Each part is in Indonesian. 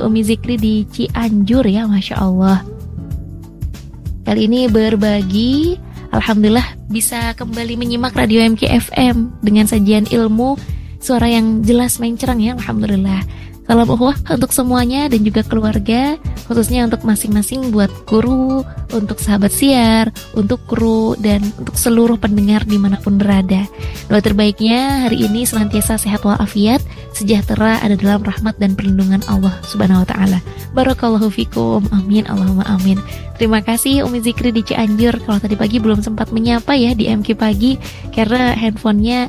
untuk Umi Zikri di Cianjur ya, Masya Allah. Kali ini berbagi, alhamdulillah bisa kembali menyimak Radio MKFM dengan sajian ilmu, suara yang jelas mencerang ya, alhamdulillah. Salam ukhuwah untuk semuanya dan juga keluarga, khususnya untuk masing-masing buat guru, untuk sahabat siar, untuk kru, dan untuk seluruh pendengar dimanapun berada. Doa terbaiknya hari ini senantiasa sehat walafiat, sejahtera, ada dalam rahmat dan perlindungan Allah Subhanahu wa Ta'ala. Barakallahu fikum, amin, Allahumma amin. Terima kasih Umi Zikri di Cianjur. Kalau tadi pagi belum sempat menyapa ya di MK Pagi karena handphonenya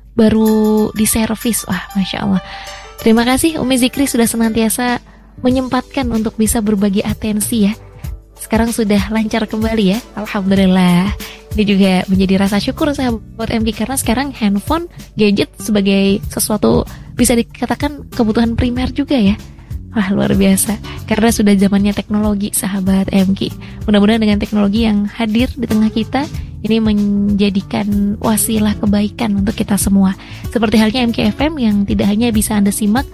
baru diservis. Wah, Masya Allah. Terima kasih Umi Zikri sudah senantiasa menyempatkan untuk bisa berbagi atensi ya. Sekarang sudah lancar kembali ya, alhamdulillah. Ini juga menjadi rasa syukur sahabat MK karena sekarang handphone, gadget sebagai sesuatu bisa dikatakan kebutuhan primer juga ya. Wah, luar biasa. Karena sudah zamannya teknologi sahabat MK. Mudah-mudahan dengan teknologi yang hadir di tengah kita ini menjadikan wasilah kebaikan untuk kita semua. Seperti halnya MKFM yang tidak hanya bisa Anda simak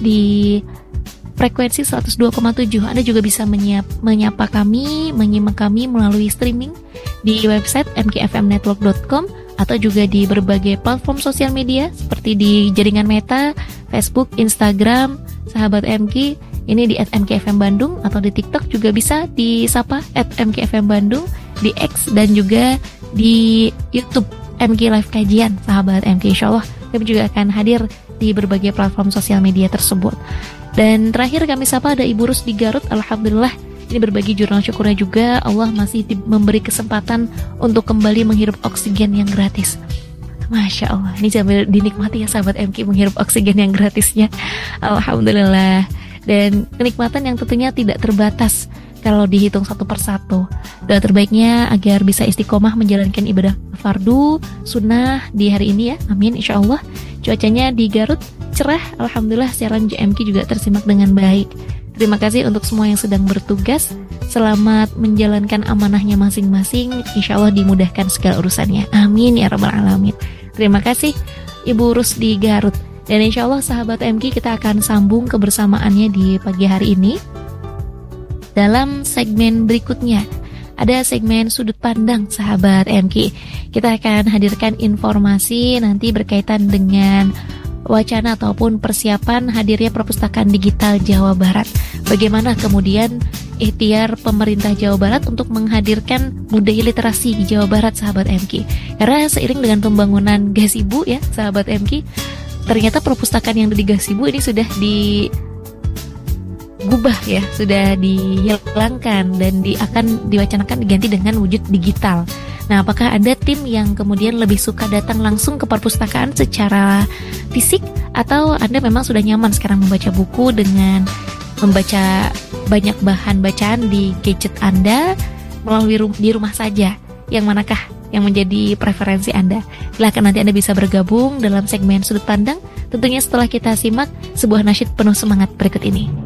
di frekuensi 102,7. Anda juga bisa menyapa kami, menyimak kami melalui streaming di website mkfmnetwork.com atau juga di berbagai platform sosial media seperti di jaringan Meta, Facebook, Instagram, sahabat MK. Ini di @mkfm Bandung atau di TikTok juga bisa disapa @mkfm Bandung, di X dan juga di YouTube MK Live Kajian sahabat MK. Insyaallah kami juga akan hadir di berbagai platform sosial media tersebut. Dan terakhir kami sapa ada Ibu Rus di Garut. Alhamdulillah ini berbagi jurnal syukurnya juga, Allah masih memberi kesempatan untuk kembali menghirup oksigen yang gratis. Masya Allah, ini sambil dinikmati ya sahabat MK menghirup oksigen yang gratisnya. Alhamdulillah. Dan kenikmatan yang tentunya tidak terbatas kalau dihitung satu persatu. Doa terbaiknya agar bisa istiqomah menjalankan ibadah fardu, sunnah di hari ini ya, amin insya Allah. Cuacanya di Garut cerah, alhamdulillah siaran JMK juga tersimak dengan baik. Terima kasih untuk semua yang sedang bertugas. Selamat menjalankan amanahnya masing-masing, insya Allah dimudahkan segala urusannya, amin ya rabbal alamin. Terima kasih Ibu Rus di Garut. Dan insya Allah sahabat MK kita akan sambung kebersamaannya di pagi hari ini. Dalam segmen berikutnya ada segmen sudut pandang sahabat MK. Kita akan hadirkan informasi nanti berkaitan dengan wacana ataupun persiapan hadirnya perpustakaan digital Jawa Barat. Bagaimana kemudian ikhtiar pemerintah Jawa Barat untuk menghadirkan budaya literasi di Jawa Barat sahabat MK. Karena seiring dengan pembangunan Gasibu ya sahabat MK, ternyata perpustakaan yang ada di Gasibu ini sudah digubah ya, sudah dihilangkan dan akan diwacanakan diganti dengan wujud digital. Nah, apakah ada tim yang kemudian lebih suka datang langsung ke perpustakaan secara fisik, atau Anda memang sudah nyaman sekarang membaca buku dengan membaca banyak bahan bacaan di gadget Anda melalui di rumah saja? Yang manakah yang menjadi preferensi Anda? Silahkan nanti Anda bisa bergabung dalam segmen sudut pandang, tentunya setelah kita simak sebuah nasyid penuh semangat berikut ini.